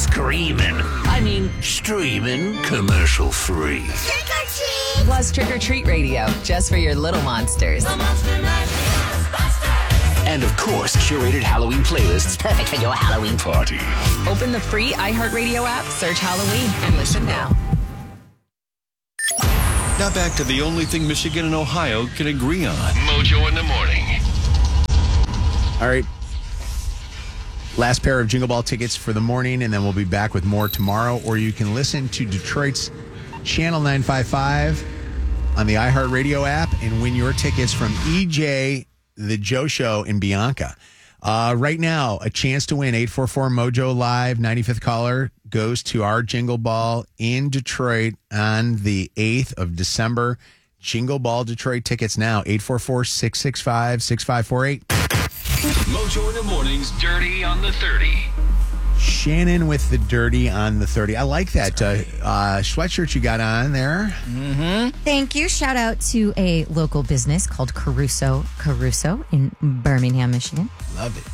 screaming. I mean, streaming commercial free. Trick or treat! Plus Trick or Treat Radio, just for your little monsters. The Monster Mash Ghostbusters! And of course, curated Halloween playlists perfect for your Halloween party. Open the free iHeartRadio app, search Halloween, and listen now. Now back to the only thing Michigan and Ohio can agree on. Mojo in the morning. All right. Last pair of Jingle Ball tickets for the morning, and then we'll be back with more tomorrow. Or you can listen to Detroit's Channel 955 on the iHeartRadio app and win your tickets from EJ, The Joe Show, and Bianca. Right now, a chance to win 844 Mojo Live. 95th caller goes to our Jingle Ball in Detroit on the 8th of December. Jingle Ball Detroit tickets now, 844-665-6548. Mojo in the morning's Dirty on the 30. Shannon with the Dirty on the 30. I like that sweatshirt you got on there. Mm-hmm. Thank you. Shout out to a local business called Caruso in Birmingham, Michigan. Love it.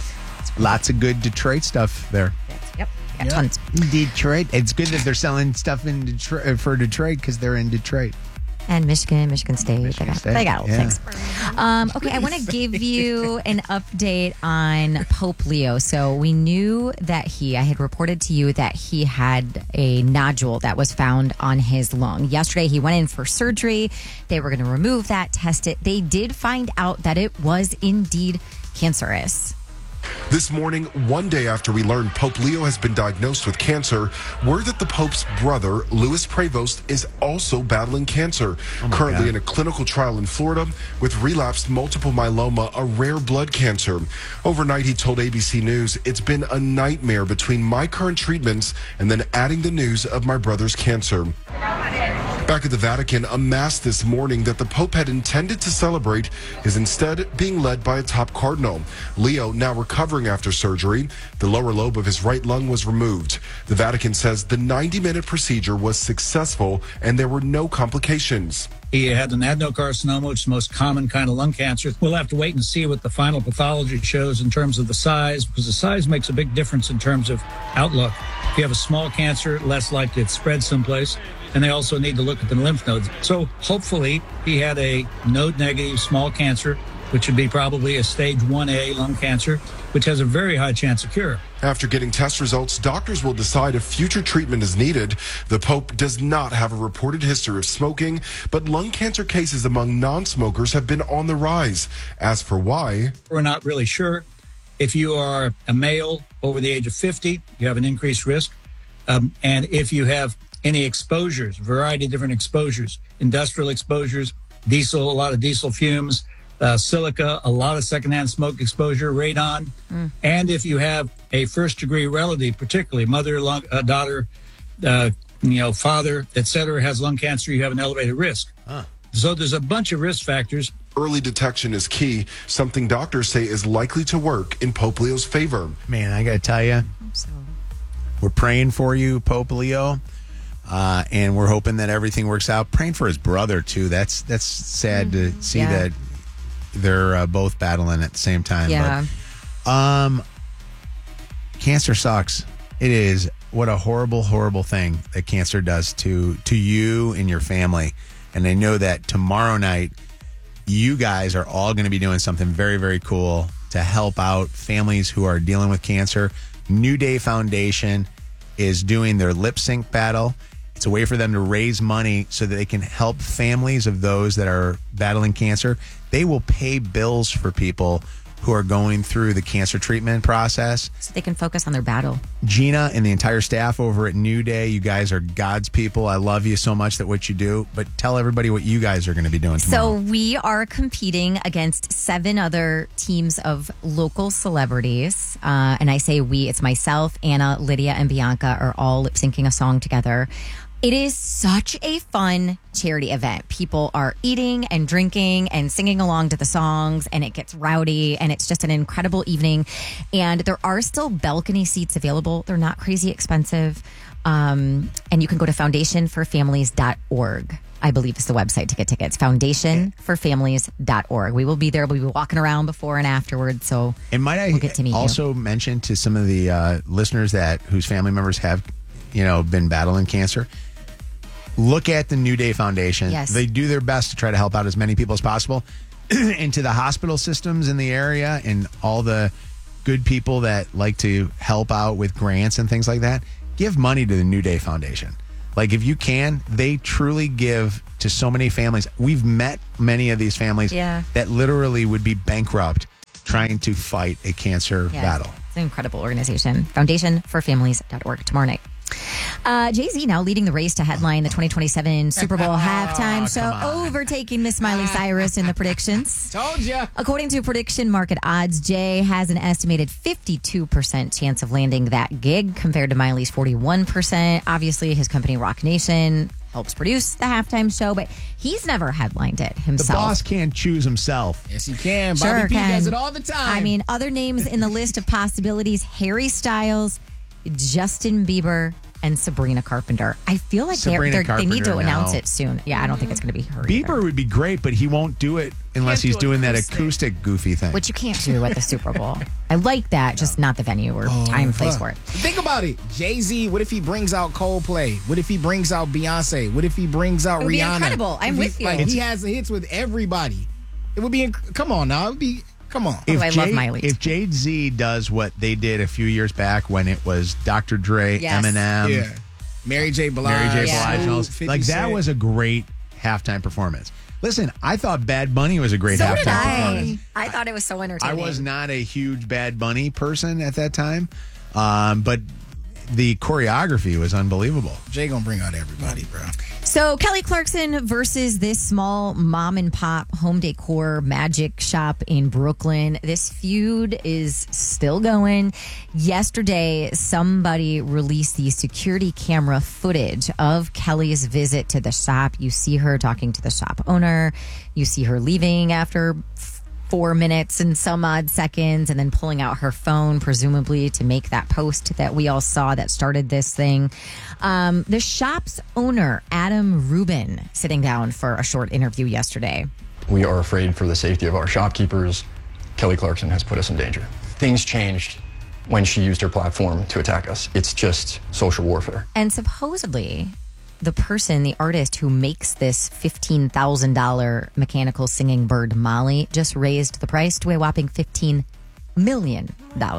Lots of good Detroit stuff there. Yep. Got tons. Detroit. It's good that they're selling stuff in Detroit for Detroit because they're in Detroit. And Michigan State. They got all things. Yeah. Okay, I want to give you an update on Pope Leo. So we knew that I had reported to you that he had a nodule that was found on his lung. Yesterday, he went in for surgery. They were going to remove that, test it. They did find out that it was indeed cancerous. This morning, one day after we learned Pope Leo has been diagnosed with cancer, word that the Pope's brother, Louis Prevost, is also battling cancer, currently in a clinical trial in Florida with relapsed multiple myeloma, a rare blood cancer. Overnight, he told ABC News, "It's been a nightmare between my current treatments and then adding the news of my brother's cancer." Back at the Vatican, a mass this morning that the Pope had intended to celebrate is instead being led by a top cardinal. Leo, now recovering after surgery, the lower lobe of his right lung was removed. The Vatican says the 90-minute procedure was successful and there were no complications. He had an adenocarcinoma, which is the most common kind of lung cancer. We'll have to wait and see what the final pathology shows in terms of the size, because the size makes a big difference in terms of outlook. If you have a small cancer, less likely it spreads someplace. And they also need to look at the lymph nodes. So hopefully he had a node-negative small cancer, which would be probably a stage 1A lung cancer, which has a very high chance of cure. After getting test results, doctors will decide if future treatment is needed. The Pope does not have a reported history of smoking, but lung cancer cases among non-smokers have been on the rise. As for why, we're not really sure. If you are a male over the age of 50, you have an increased risk. And if you have any exposures, variety of different exposures, industrial exposures, diesel, a lot of diesel fumes, silica, a lot of secondhand smoke exposure, radon. And if you have a first-degree relative, particularly mother, daughter, father, etc., has lung cancer, you have an elevated risk. So there's a bunch of risk factors. Early detection is key, something doctors say is likely to work in Pope Leo's favor. Man, I got to tell you, we're praying for you, Pope Leo. And we're hoping that everything works out. Praying for his brother, too. That's sad to see that they're both battling at the same time. Yeah. But, cancer sucks. It is. What a horrible, horrible thing that cancer does to you and your family. And I know that tomorrow night, you guys are all going to be doing something very, very cool to help out families who are dealing with cancer. New Day Foundation is doing their lip sync battle. It's a way for them to raise money so that they can help families of those that are battling cancer. They will pay bills for people who are going through the cancer treatment process. So they can focus on their battle. Gina and the entire staff over at New Day, you guys are God's people. I love you so much that what you do, but tell everybody what you guys are going to be doing tomorrow. So we are competing against 7 other teams of local celebrities. And I say we, it's myself, Anna, Lydia, and Bianca are all lip syncing a song together. It is such a fun charity event. People are eating and drinking and singing along to the songs, and it gets rowdy, and it's just an incredible evening. And there are still balcony seats available. They're not crazy expensive. And you can go to foundationforfamilies.org I believe is the website to get tickets. FoundationForFamilies.org. We will be there. We'll be walking around before and afterwards. So And might I we'll get to meet also mention to some of the listeners whose family members have, been battling cancer, look at the New Day Foundation. Yes. They do their best to try to help out as many people as possible. And to the hospital systems in the area and all the good people that like to help out with grants and things like that, give money to the New Day Foundation. Like, if you can, they truly give to so many families. We've met many of these families that literally would be bankrupt trying to fight a cancer battle. It's an incredible organization. FoundationForFamilies.org tomorrow night. Jay-Z now leading the race to headline the 2027 Super Bowl halftime show, overtaking Miss Miley Cyrus in the predictions. Told ya. According to prediction market odds, Jay has an estimated 52% chance of landing that gig compared to Miley's 41%. Obviously, his company Rock Nation helps produce the halftime show, but he's never headlined it The himself. boss can't choose himself. Yes, he can. Sure Bobby P can. does it all the time. I mean, other names in the list of possibilities: Harry Styles, Justin Bieber, and Sabrina Carpenter. I feel like they need to Carpenter, announce no. it soon. Yeah, I don't think it's going to be her. Bieber either. would be great, but he won't do it unless he's doing that acoustic goofy thing. Which you can't do at the Super Bowl. I like that, just not the venue or time, place for it. Think about it. Jay-Z, what if he brings out Coldplay? What if he brings out Beyonce? What if he brings out It would be Rihanna? incredible. I'm with you. Like, he has hits with everybody. It would be, come on now. It would be, come on. I love Miley. If Jay-Z does what they did a few years back when it was Dr. Dre, Yes. Eminem, Yeah. Mary J. Blige. and all those, 50 like that Cent. was a great halftime performance. Listen, I thought Bad Bunny was a great So halftime did performance. I thought it was so I entertaining. was not a huge Bad Bunny person at that time, but the choreography was unbelievable. Jay gonna bring out everybody, bro. So Kelly Clarkson versus this small mom and pop home decor magic shop in Brooklyn. This feud is still going. Yesterday, somebody released the security camera footage of Kelly's visit to the shop. You see her talking to the shop owner. You see her leaving after 4 minutes and some odd seconds, and then pulling out her phone, presumably to make that post that we all saw that started this thing. The shop's owner, Adam Rubin, sitting down for a short interview yesterday. We are afraid for the safety of our shopkeepers. Kelly Clarkson has put us in danger. Things changed when she used her platform to attack us. It's just social warfare. And supposedly, the person, the artist who makes this $15,000 mechanical singing bird, Molly, just raised the price to a whopping $15 million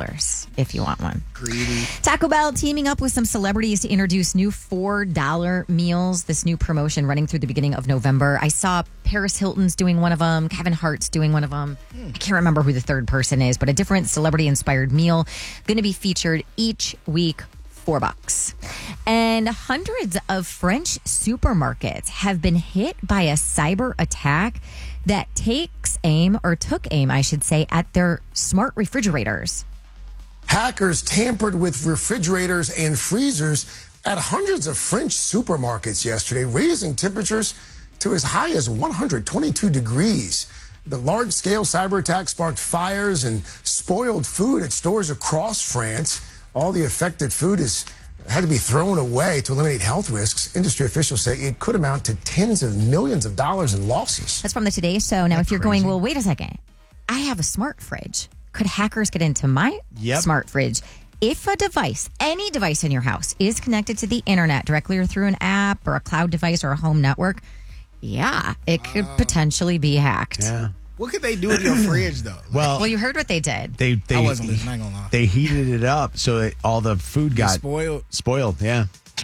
if you want one. Greedy. Taco Bell teaming up with some celebrities to introduce new $4 meals. This new promotion running through the beginning of November. I saw Paris Hilton's doing one of them. Kevin Hart's doing one of them. I can't remember who the third person is, but a different celebrity-inspired meal going to be featured each week. $4. And hundreds of French supermarkets have been hit by a cyber attack that took aim, I should say, at their smart refrigerators. Hackers tampered with refrigerators and freezers at hundreds of French supermarkets yesterday, raising temperatures to as high as 122 degrees. The large-scale cyber attack sparked fires and spoiled food at stores across France. All the affected food had to be thrown away to eliminate health risks. Industry officials say it could amount to tens of millions of dollars in losses. That's from the Today Show. Now, if you're going, well, wait a second. I have a smart fridge. Could hackers get into my smart fridge? If a device, any device in your house, is connected to the internet directly or through an app or a cloud device or a home network, yeah, it could potentially be hacked. Yeah. What could they do with your fridge, though? Well, you heard what they did. They I wasn't listening, I ain't gonna lie. They heated it up so that all the food got spoiled. Yeah.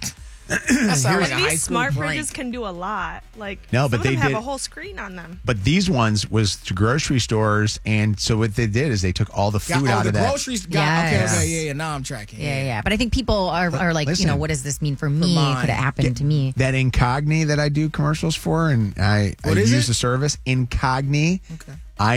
That sounds like a high These school smart prank. fridges can do a lot. Like, No, some but of them they have did- a whole screen on them. But these ones was to grocery stores, and so what they did is they took all the food out the of that. groceries got, Yes. okay, now I'm tracking. Yeah. But I think people are like, listen, what does this mean for me? mine. Could it happen to me? That Incogni that I do commercials for, and I What is use it? the service Incogni, Okay.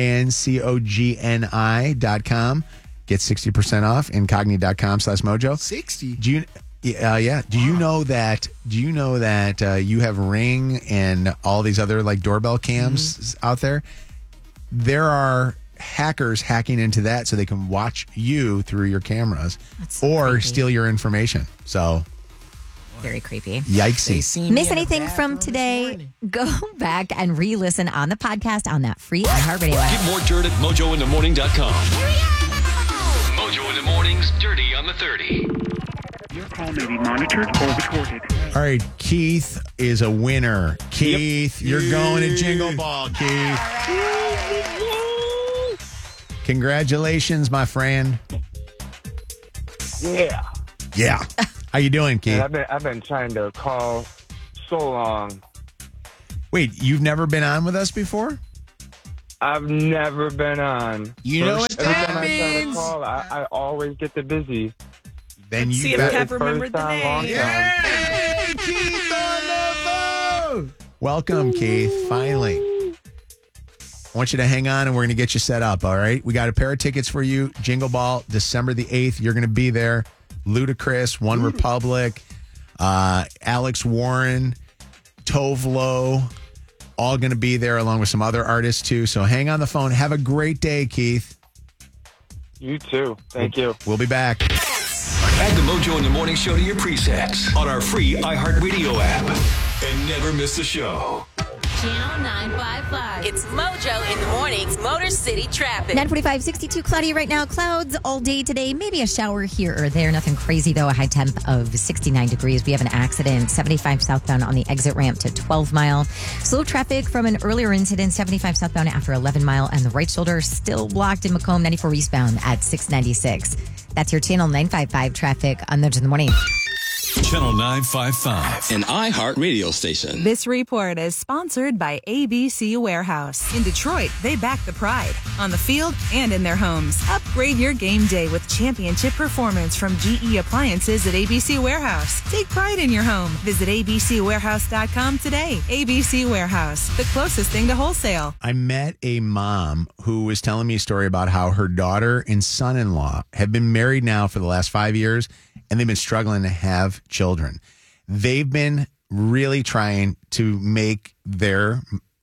INCOGNI.com. Get 60% off. Incogni.com/mojo. 60. Do you? Yeah. Do you know that? You have Ring and all these other like doorbell cams out there? There are hackers hacking into that so they can watch you through your cameras That's so or creepy. steal your information. So Very creepy. Yikesy. Miss anything from today? Go back and re-listen on the podcast on that free iHeartRadio app. Get more dirt at mojointhemorning.com. Mojo in the Morning's Dirty on the 30. Your call may be monitored or recorded. All right, Keith is a winner. Keith, you're going to Jingle Ball, Keith. Congratulations, my friend. Yeah. Yeah. How you doing, Keith? Man, I've been trying to call so long. Wait, you've never been on with us before? I've never been on. You know what Every that time I try to means? call, I always get the busy. Then See if Kev remembered the name. Yay, Keith on the phone! Welcome, Keith. Finally. I want you to hang on and we're going to get you set up, all right? We got a pair of tickets for you. Jingle Ball, December the 8th. You're going to be there. Ludacris, One Republic, Alex Warren, Tovlo, all going to be there along with some other artists too. So hang on the phone. Have a great day, Keith. You too. Thank you. We'll be back. Add the Mojo in the Morning show to your presets on our free iHeartRadio app. And never miss a show. Channel 955. It's Mojo in the Morning's Motor City Traffic. 9:45, 62 cloudy right now. Clouds all day today. Maybe a shower here or there. Nothing crazy, though. A high temp of 69 degrees. We have an accident. 75 southbound on the exit ramp to 12 Mile. Slow traffic from an earlier incident. 75 southbound after 11 Mile. And the right shoulder still blocked in Macomb. 94 eastbound at 696. That's your Channel 955 traffic on Mojo in the Morning. Channel 955. An iHeart radio station. This report is sponsored by ABC Warehouse. In Detroit, they back the pride on the field and in their homes. Upgrade your game day with championship performance from GE Appliances at ABC Warehouse. Take pride in your home. Visit abcwarehouse.com today. ABC Warehouse, the closest thing to wholesale. I met a mom who was telling me a story about how her daughter and son-in-law have been married now for the last 5 years, and they've been struggling to have children. They've been really trying to make their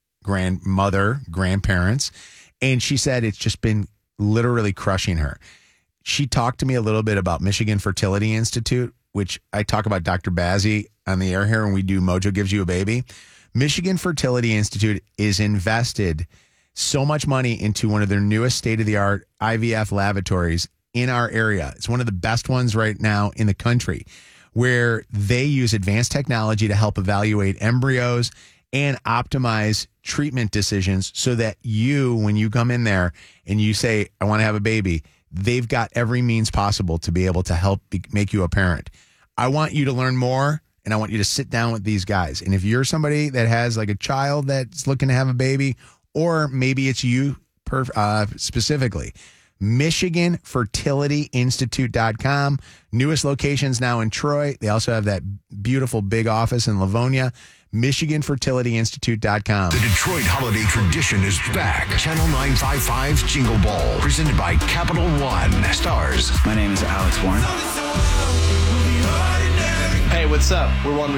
grandparents, and she said it's just been literally crushing her. She talked to me a little bit about Michigan Fertility Institute, which I talk about Dr. Bazzi on the air here when we do Mojo Gives You a Baby. Michigan Fertility Institute is invested so much money into one of their newest state-of-the-art IVF lavatories in our area. It's one of the best ones right now in the country, where they use advanced technology to help evaluate embryos and optimize treatment decisions so that you, when you come in there and you say, I want to have a baby, they've got every means possible to be able to help make you a parent. I want you to learn more, and I want you to sit down with these guys. And if you're somebody that has like a child that's looking to have a baby, or maybe it's you specifically, MichiganFertilityInstitute.com. Newest locations now in Troy. They also have that beautiful big office in Livonia. MichiganFertilityInstitute.com. The Detroit holiday tradition is back. Channel 955's Jingle Ball, presented by Capital One. Stars. My name is Alex Warren. Hey, what's up? We're One